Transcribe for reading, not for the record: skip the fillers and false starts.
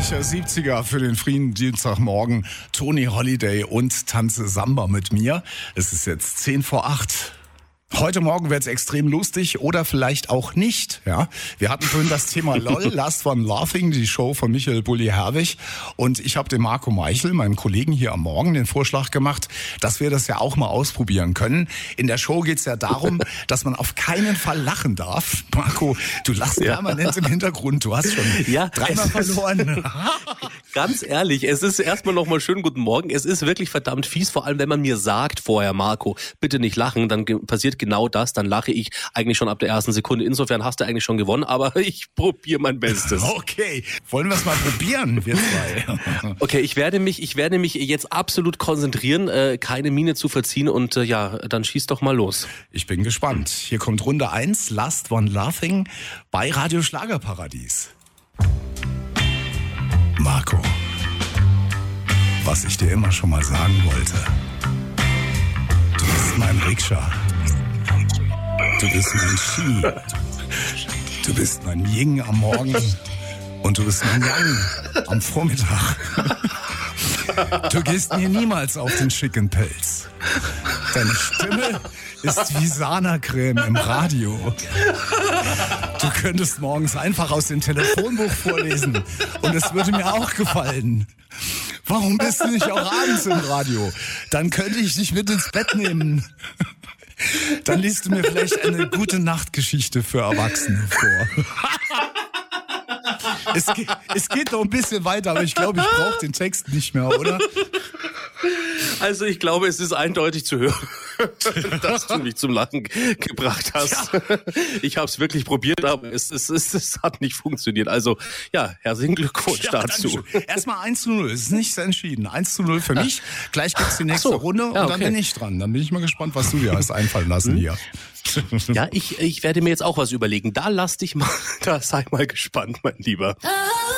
herrlicher 70er für den frühen Dienstagmorgen. Tony Holiday und Tanze Samba mit mir. Es ist jetzt 7:50. Heute Morgen wird es extrem lustig oder vielleicht auch nicht. Ja, wir hatten vorhin das Thema LOL, Last One Laughing, die Show von Michael Bulli-Herwig. Und ich habe dem Marco Meichel, meinem Kollegen hier am Morgen, den Vorschlag gemacht, dass wir das ja auch mal ausprobieren können. In der Show geht es ja darum, dass man auf keinen Fall lachen darf. Marco, du lachst permanent im Hintergrund. Du hast schon dreimal verloren. Ganz ehrlich, es ist erstmal nochmal schönen guten Morgen. Es ist wirklich verdammt fies, vor allem wenn man mir sagt vorher, Marco, bitte nicht lachen, dann passiert genau das, dann lache ich eigentlich schon ab der ersten Sekunde. Insofern hast du eigentlich schon gewonnen, aber ich probiere mein Bestes. Okay, wollen wir es mal probieren, wir zwei? Okay, ich werde mich jetzt absolut konzentrieren, keine Miene zu verziehen und dann schieß doch mal los. Ich bin gespannt. Hier kommt Runde 1, Last One Laughing bei Radio Schlagerparadies. Marco, was ich dir immer schon mal sagen wollte. Du bist mein Rikscha. Du bist mein Ski. Du bist mein Yin am Morgen. Und du bist mein Yang am Vormittag. Du gehst mir niemals auf den schicken Pelz. Deine Stimme ist wie Sana-Creme im Radio. Du könntest morgens einfach aus dem Telefonbuch vorlesen. Und es würde mir auch gefallen. Warum bist du nicht auch abends im Radio? Dann könnte ich dich mit ins Bett nehmen. Dann liest du mir vielleicht eine gute Nachtgeschichte für Erwachsene vor. Es geht noch ein bisschen weiter, aber ich glaube, ich brauche den Text nicht mehr, oder? Also ich glaube, es ist eindeutig zu hören, dass du mich zum Lachen gebracht hast. Ja. Ich habe es wirklich probiert, aber es hat nicht funktioniert. Also herzlichen Glückwunsch dazu. Erstmal 1:0, es ist nichts entschieden. 1:0 für mich. Gleich gibt's die nächste Runde und dann bin ich dran. Dann bin ich mal gespannt, was du dir hast einfallen lassen hier. Ja, ich werde mir jetzt auch was überlegen. Da sei mal gespannt, mein Lieber.